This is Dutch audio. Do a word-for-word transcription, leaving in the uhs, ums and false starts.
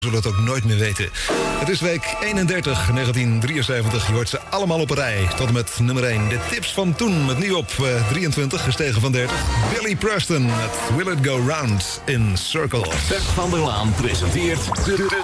zullen het ook nooit meer weten. Het is week eenendertig, negentien drieënzeventig. Je hoort ze allemaal op een rij. Tot en met nummer één. De tips van toen, met nu op uh, drieëntwintig, gestegen van dertig. Billy Preston met Will It Go Round in Circles. Bert van der Laan presenteert de